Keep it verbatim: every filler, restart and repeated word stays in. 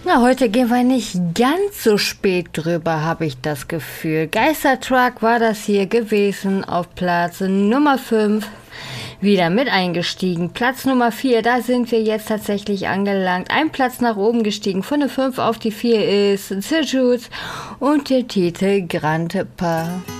Na, heute gehen wir nicht ganz so spät drüber, habe ich das Gefühl. Geistertruck war das hier gewesen auf Platz Nummer fünf. Wieder mit eingestiegen. Platz Nummer vier, da sind wir jetzt tatsächlich angelangt. Ein Platz nach oben gestiegen. Von der fünf auf die vier ist The Jutes und der Titel Grande Pas.